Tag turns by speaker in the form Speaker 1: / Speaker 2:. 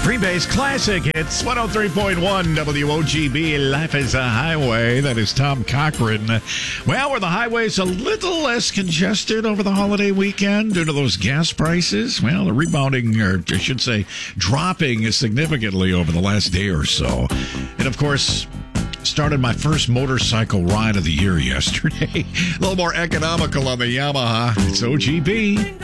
Speaker 1: Green Bay's classic hits, 103.1 WOGB, Life is a Highway. That is Tom Cochran. Well, were the highways a little less congested over the holiday weekend due to those gas prices? Well, they're rebounding, or I should say, dropping significantly over the last day or so. And, of course, started my first motorcycle ride of the year yesterday. A little more economical on the Yamaha. It's OGB.